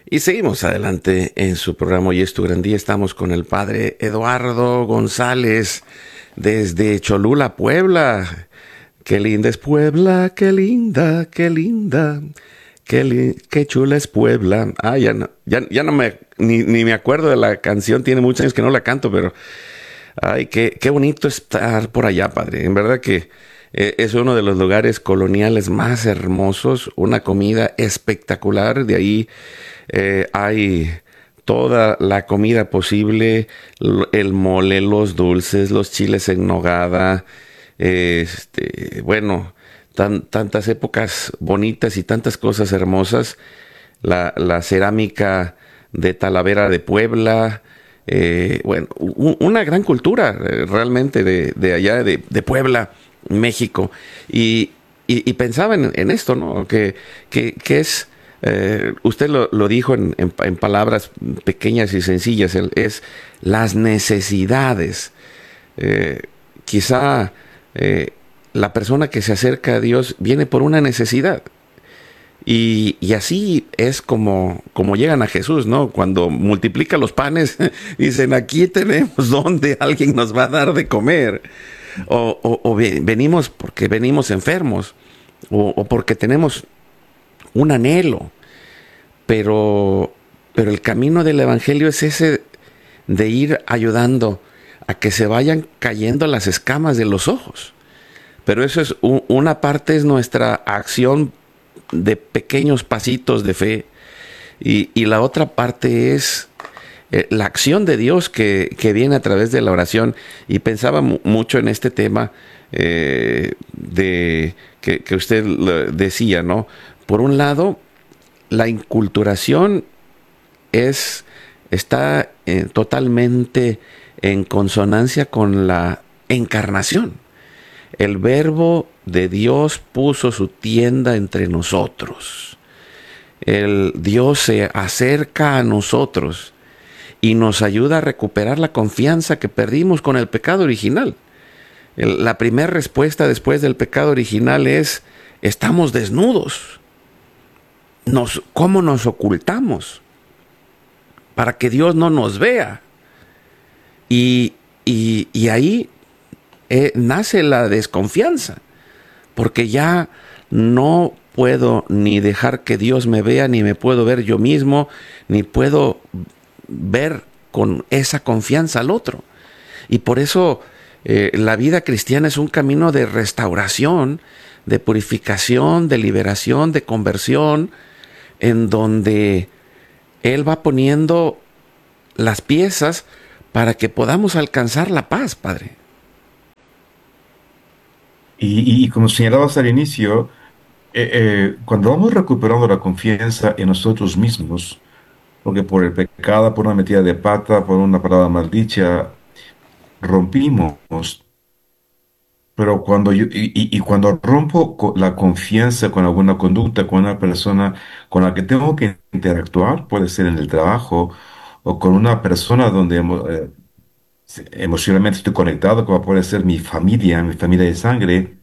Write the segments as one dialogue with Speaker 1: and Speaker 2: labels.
Speaker 1: Y seguimos adelante en su programa Hoy es tu gran día. Estamos con el padre Eduardo González desde Cholula, Puebla. Qué linda es Puebla, qué linda, qué linda. Qué chula es Puebla. Ya no ni me acuerdo de la canción. Tiene muchos años que no la canto, pero ay, qué bonito estar por allá, padre. En verdad que es uno de los lugares coloniales más hermosos, una comida espectacular. De ahí hay toda la comida posible, el mole, los dulces, los chiles en nogada, bueno, tantas épocas bonitas y tantas cosas hermosas. La cerámica de Talavera de Puebla, bueno, una gran cultura realmente de allá de Puebla, México. Y, y pensaba en esto, ¿no? Que es, usted lo dijo en palabras pequeñas y sencillas, es las necesidades. Eh, Quizá la persona que se acerca a Dios viene por una necesidad. Y así es como llegan a Jesús, ¿no? Cuando multiplica los panes, dicen, aquí tenemos donde alguien nos va a dar de comer. Venimos porque venimos enfermos, o porque tenemos un anhelo. Pero el camino del Evangelio es ese de ir ayudando a que se vayan cayendo las escamas de los ojos. Pero eso es una parte, es nuestra acción de pequeños pasitos de fe, y la otra parte es la acción de Dios que viene a través de la oración. Y pensaba mucho en este tema que usted decía, ¿no? Por un lado, la inculturación está totalmente en consonancia con la encarnación. El Verbo de Dios puso su tienda entre nosotros. El Dios se acerca a nosotros y nos ayuda a recuperar la confianza que perdimos con el pecado original. La primera respuesta después del pecado original es: estamos desnudos. ¿Cómo nos ocultamos? Para que Dios no nos vea. Y ahí nace la desconfianza, porque ya no puedo ni dejar que Dios me vea, ni me puedo ver yo mismo, ni puedo ver con esa confianza al otro. Y por eso la vida cristiana es un camino de restauración, de purificación, de liberación, de conversión, en donde Él va poniendo las piezas para que podamos alcanzar la paz, Padre.
Speaker 2: Y como señalabas al inicio, cuando vamos recuperando la confianza en nosotros mismos, porque por el pecado, por una metida de pata, por una palabra maldicha, rompimos, pero y cuando rompo la confianza con alguna conducta, con una persona con la que tengo que interactuar, puede ser en el trabajo o con una persona donde emocionalmente estoy conectado, como puede ser mi familia de sangre.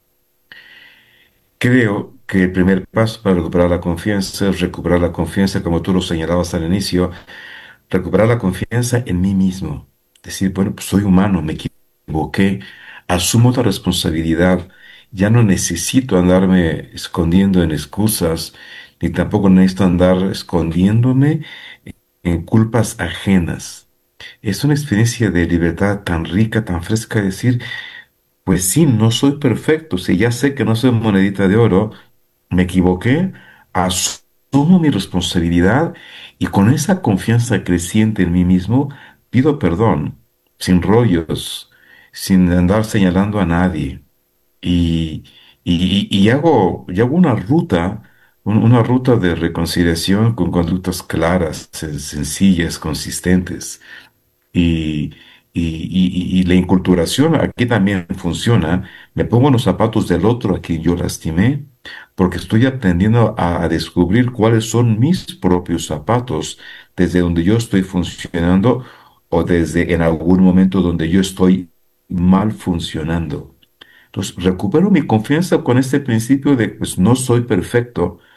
Speaker 2: Creo que el primer paso para recuperar la confianza es recuperar la confianza, como tú lo señalabas al inicio, recuperar la confianza en mí mismo. Decir, bueno, pues soy humano, me equivoqué, asumo la responsabilidad, ya no necesito andarme escondiendo en excusas, ni tampoco necesito andar escondiéndome en culpas ajenas. Es una experiencia de libertad tan rica, tan fresca, decir, pues sí, no soy perfecto, si ya sé que no soy monedita de oro, me equivoqué, asumo mi responsabilidad y con esa confianza creciente en mí mismo pido perdón, sin rollos, sin andar señalando a nadie. Y, y hago una ruta, una ruta de reconciliación con conductas claras, sencillas, consistentes. Y, y la inculturación aquí también funciona. Me pongo en los zapatos del otro a quien yo lastimé, porque estoy aprendiendo a descubrir cuáles son mis propios zapatos, desde donde yo estoy funcionando o desde en algún momento donde yo estoy mal funcionando. Entonces, recupero mi confianza con este principio de, pues no soy perfecto,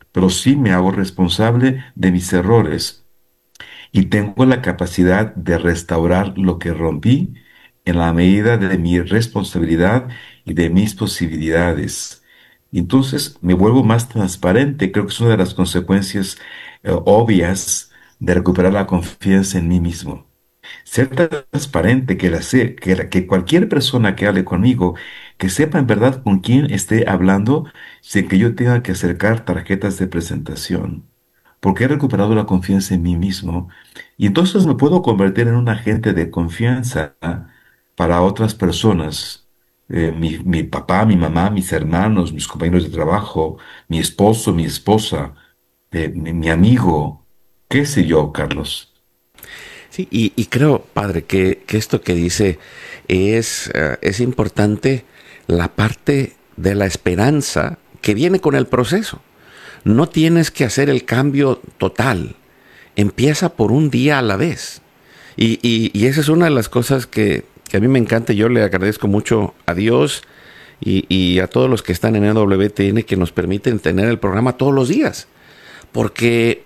Speaker 2: pero sí me hago responsable de mis errores y tengo la capacidad de restaurar lo que rompí en la medida de mi responsabilidad y de mis posibilidades. Entonces me vuelvo más transparente. Creo que es una de las consecuencias obvias de recuperar la confianza en mí mismo. Ser transparente, que cualquier persona que hable conmigo, que sepa en verdad con quién esté hablando sin que yo tenga que acercar tarjetas de presentación. Porque he recuperado la confianza en mí mismo y entonces me puedo convertir en un agente de confianza para otras personas. Mi papá, mi mamá, mis hermanos, mis compañeros de trabajo, mi esposo, mi esposa, mi amigo, qué sé yo, Carlos.
Speaker 1: Sí, y creo, padre, que esto que dice es importante, la parte de la esperanza que viene con el proceso. No tienes que hacer el cambio total. Empieza por un día a la vez. Y esa es una de las cosas que a mí me encanta. Yo le agradezco mucho a Dios y a todos los que están en EWTN que nos permiten tener el programa todos los días. Porque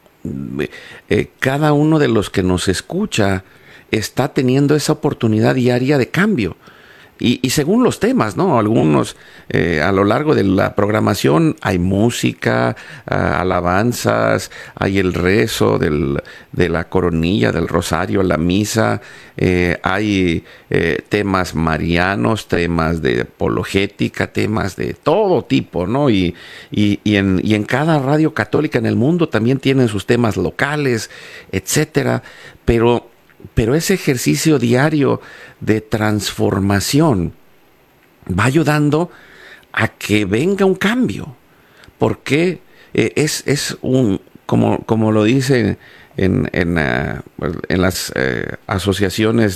Speaker 1: cada uno de los que nos escucha está teniendo esa oportunidad diaria de cambio. Y según los temas, ¿no? Algunos a lo largo de la programación hay música, alabanzas, hay el rezo de la coronilla, del rosario, la misa, hay temas marianos, temas de apologética, temas de todo tipo, ¿no? Y en cada radio católica en el mundo también tienen sus temas locales, etcétera. Pero ese ejercicio diario de transformación va ayudando a que venga un cambio. Porque es un, como lo dicen en las asociaciones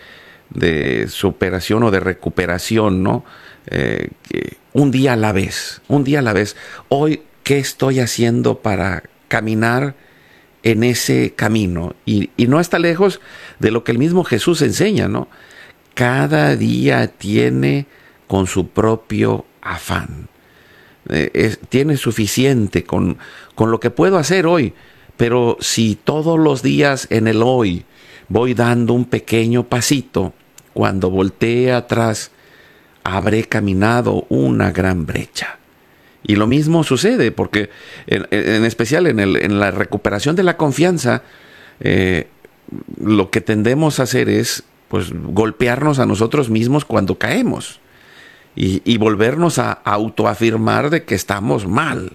Speaker 1: de superación o de recuperación, ¿no? Un día a la vez, un día a la vez. Hoy, ¿qué estoy haciendo para caminar en ese camino? Y no está lejos de lo que el mismo Jesús enseña, ¿no? Cada día tiene con su propio afán. Tiene suficiente con lo que puedo hacer hoy, pero si todos los días en el hoy voy dando un pequeño pasito, cuando voltee atrás, habré caminado una gran brecha. Y lo mismo sucede, porque en especial en la recuperación de la confianza, lo que tendemos a hacer es pues golpearnos a nosotros mismos cuando caemos y volvernos a autoafirmar de que estamos mal.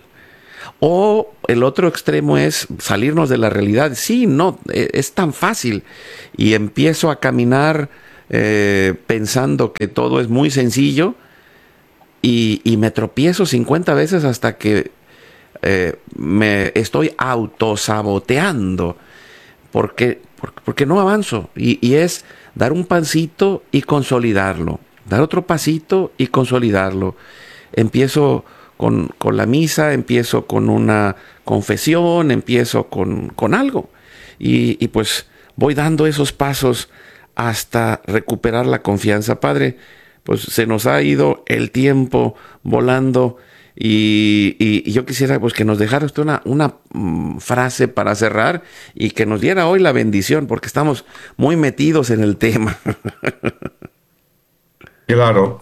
Speaker 1: O el otro extremo es salirnos de la realidad. Sí, no, es tan fácil. Y empiezo a caminar pensando que todo es muy sencillo y me tropiezo 50 veces hasta que me estoy autosaboteando porque no avanzo. Y es dar un pasito y consolidarlo, dar otro pasito y consolidarlo. Empiezo con la misa, empiezo con una confesión, empiezo con algo. Y pues voy dando esos pasos hasta recuperar la confianza. Padre, pues se nos ha ido el tiempo volando y yo quisiera pues que nos dejara usted una frase para cerrar y que nos diera hoy la bendición, porque estamos muy metidos en el tema.
Speaker 2: Claro,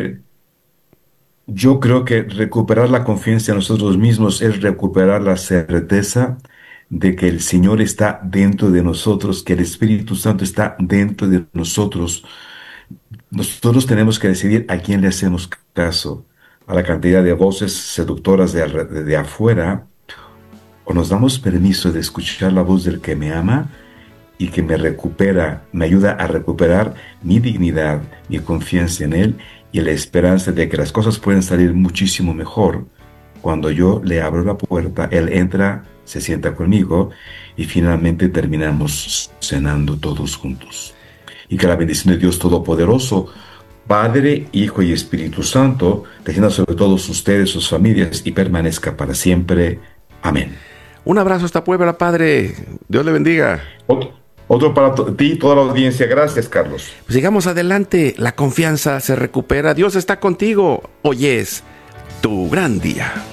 Speaker 2: yo creo que recuperar la confianza en nosotros mismos es recuperar la certeza de que el Señor está dentro de nosotros, que el Espíritu Santo está dentro de nosotros. Nosotros tenemos que decidir a quién le hacemos caso, a la cantidad de voces seductoras de afuera, o nos damos permiso de escuchar la voz del que me ama y que me recupera, me ayuda a recuperar mi dignidad, mi confianza en Él y la esperanza de que las cosas pueden salir muchísimo mejor cuando yo le abro la puerta, Él entra, se sienta conmigo y finalmente terminamos cenando todos juntos. Y que la bendición de Dios Todopoderoso, Padre, Hijo y Espíritu Santo, descienda sobre todos ustedes, sus familias y permanezca para siempre. Amén.
Speaker 1: Un abrazo hasta Puebla, Padre. Dios le bendiga.
Speaker 2: Otro para ti y toda la audiencia. Gracias, Carlos.
Speaker 1: Pues sigamos adelante. La confianza se recupera. Dios está contigo. Hoy es tu gran día.